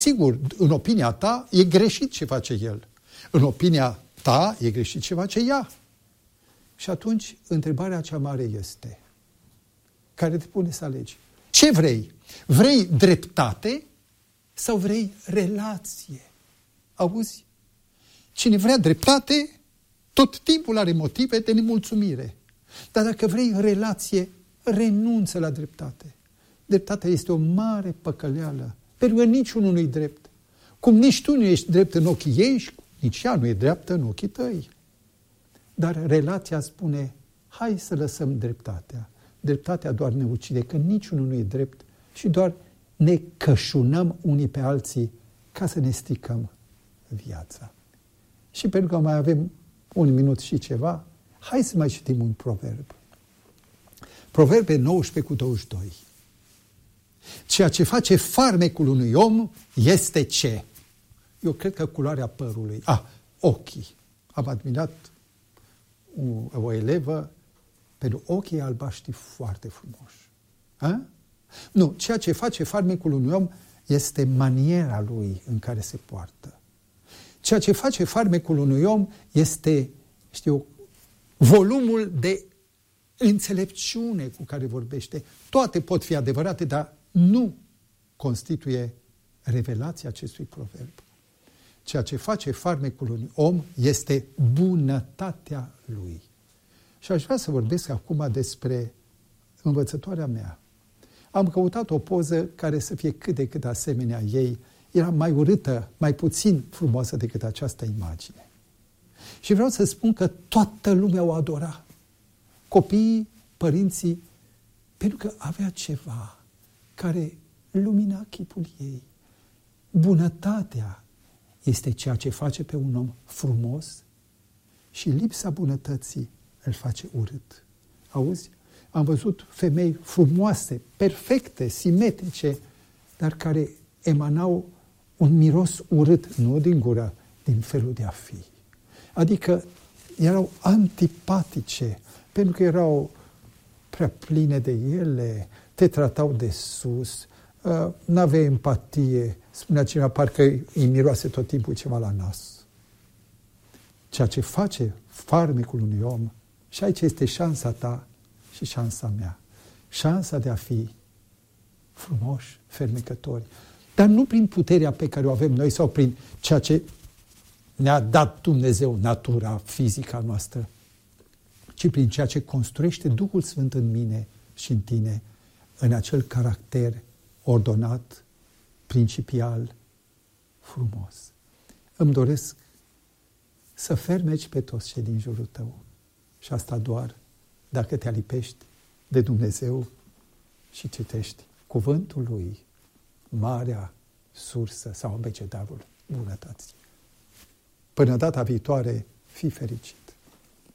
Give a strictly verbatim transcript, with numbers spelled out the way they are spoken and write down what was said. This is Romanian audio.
Sigur, în opinia ta e greșit ce face el. În opinia ta e greșit ce face ea. Și atunci, întrebarea cea mare este, care te pune să alegi. Ce vrei? Vrei dreptate sau vrei relație? Auzi? Cine vrea dreptate, tot timpul are motive de nemulțumire. Dar dacă vrei relație, renunță la dreptate. Dreptatea este o mare păcăleală, pentru că niciunul nu-i drept. Cum nici tu nu ești drept în ochii ei, nici ea nu e dreaptă în ochii tăi. Dar relația spune, hai să lăsăm dreptatea. Dreptatea doar ne ucide, că niciunul nu e drept și doar ne cășunăm unii pe alții ca să ne stricăm viața. Și pentru că mai avem un minut și ceva, hai să mai citim un proverb. Proverbe nouăsprezece cu douăzeci și doi. Ceea ce face farmecul unui om este ce? Eu cred că culoarea părului. Ah, ochii. Am admirat o, o elevă pentru ochii albaștri foarte frumoși. A? Nu, ceea ce face farmecul unui om este maniera lui în care se poartă. Ceea ce face farmecul unui om este, știu, volumul de înțelepciune cu care vorbește. Toate pot fi adevărate, dar nu constituie revelația acestui proverb. Ceea ce face farmecul unui om este bunătatea lui. Și aș vrea să vorbesc acum despre învățătoarea mea. Am căutat o poză care să fie cât de cât asemenea ei. Era mai urâtă, mai puțin frumoasă decât această imagine. Și vreau să spun că toată lumea o adora. Copiii, părinții, pentru că avea ceva care lumina chipul ei. Bunătatea este ceea ce face pe un om frumos și lipsa bunătății îl face urât. Auzi? Am văzut femei frumoase, perfecte, simetrice, dar care emanau un miros urât, nu din gură, din felul de a fi. Adică erau antipatice, pentru că erau prea pline de ele, te tratau de sus, uh, n-aveai empatie, spunea cineva, parcă îi miroase tot timpul ceva la nas. Ceea ce face farmecul unui om, și aici este șansa ta și șansa mea, șansa de a fi frumoși, fermecători, dar nu prin puterea pe care o avem noi sau prin ceea ce ne-a dat Dumnezeu, natura fizică noastră, ci prin ceea ce construiește Duhul Sfânt în mine și în tine, în acel caracter ordonat, principial, frumos. Îmi doresc să fermeci pe toți cei din jurul tău. Și asta doar dacă te alipești de Dumnezeu și citești cuvântul Lui, marea sursă sau abecedarul bunătății. Până data viitoare, fii fericit!